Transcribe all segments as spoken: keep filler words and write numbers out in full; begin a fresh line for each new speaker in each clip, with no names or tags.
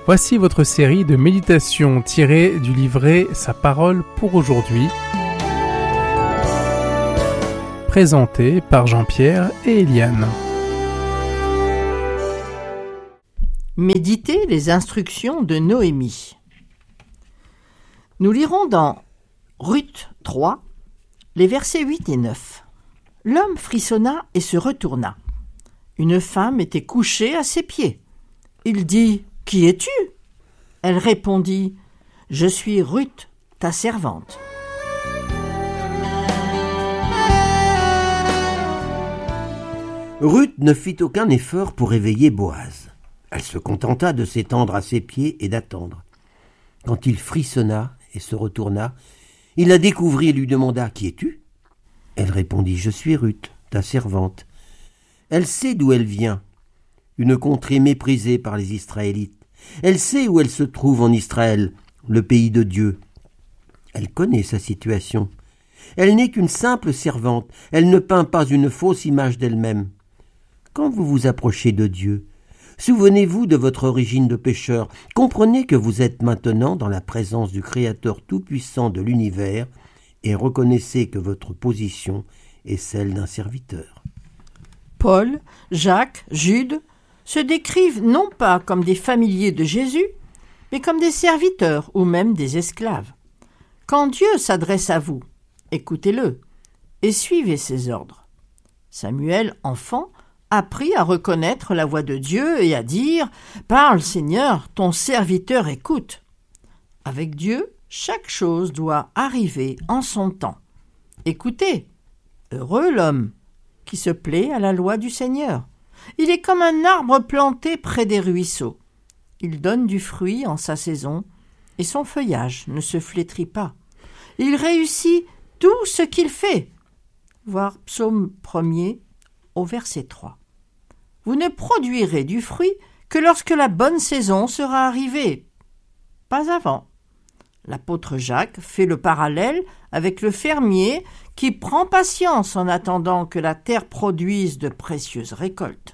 Voici votre série de méditations tirées du livret Sa parole pour aujourd'hui, présentée par Jean-Pierre et Eliane.
Méditez les instructions de Noémie. Nous lirons dans Ruth trois, les versets huit et neuf. L'homme frissonna et se retourna. Une femme était couchée à ses pieds. Il dit « Qui es-tu » Elle répondit « Je suis Ruth, ta servante. »
Ruth ne fit aucun effort pour réveiller Boaz. Elle se contenta de s'étendre à ses pieds et d'attendre. Quand il frissonna et se retourna, il la découvrit et lui demanda « Qui es-tu » Elle répondit « Je suis Ruth, ta servante. » Elle sait d'où elle vient, une contrée méprisée par les Israélites. Elle sait où elle se trouve en Israël, le pays de Dieu. Elle connaît sa situation. Elle n'est qu'une simple servante. Elle ne peint pas une fausse image d'elle-même. Quand vous vous approchez de Dieu, souvenez-vous de votre origine de pécheur. Comprenez que vous êtes maintenant dans la présence du Créateur tout-puissant de l'univers et reconnaissez que votre position est celle d'un serviteur.
Paul, Jacques, Jude se décrivent non pas comme des familiers de Jésus, mais comme des serviteurs ou même des esclaves. Quand Dieu s'adresse à vous, écoutez-le et suivez ses ordres. Samuel, enfant, apprit à reconnaître la voix de Dieu et à dire « Parle, Seigneur, ton serviteur écoute ». Avec Dieu, chaque chose doit arriver en son temps. Écoutez, heureux l'homme qui se plaît à la loi du Seigneur. Il est comme un arbre planté près des ruisseaux. Il donne du fruit en sa saison et son feuillage ne se flétrit pas. Il réussit tout ce qu'il fait. Voir Psaume premier au verset trois. Vous ne produirez du fruit que lorsque la bonne saison sera arrivée, pas avant. L'apôtre Jacques fait le parallèle avec le fermier qui prend patience en attendant que la terre produise de précieuses récoltes.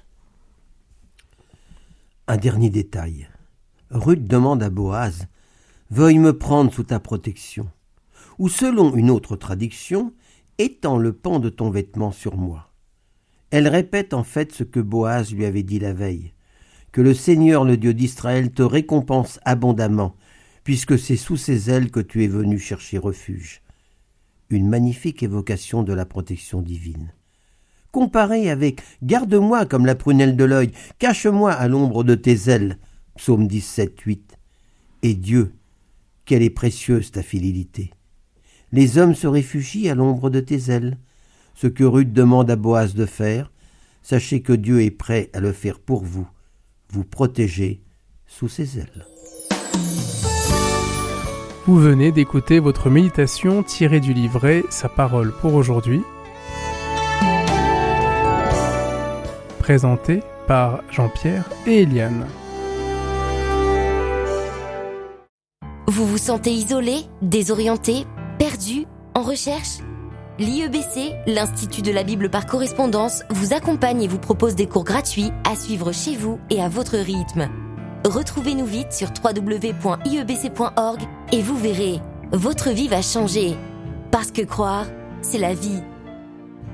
Un dernier détail. Ruth demande à Boaz « Veuille me prendre sous ta protection » ou selon une autre traduction « Étends le pan de ton vêtement sur moi ». Elle répète en fait ce que Boaz lui avait dit la veille, que le Seigneur, le Dieu d'Israël, te récompense abondamment, puisque c'est sous ses ailes que tu es venu chercher refuge. Une magnifique évocation de la protection divine. Comparée avec « Garde-moi comme la prunelle de l'œil, cache-moi à l'ombre de tes ailes » Psaume dix-sept, huit. Et Dieu, quelle est précieuse ta fidélité. Les hommes se réfugient à l'ombre de tes ailes. Ce que Ruth demande à Boaz de faire, sachez que Dieu est prêt à le faire pour vous, vous protéger sous ses ailes.
Vous venez d'écouter votre méditation tirée du livret Sa parole pour aujourd'hui, présentée par Jean-Pierre et Eliane.
Vous vous sentez isolé, désorienté, perdu, en recherche ? L'I E B C, l'Institut de la Bible par correspondance, vous accompagne et vous propose des cours gratuits à suivre chez vous et à votre rythme. Retrouvez-nous vite sur w w w point i e b c point org et vous verrez, votre vie va changer. Parce que croire, c'est la vie.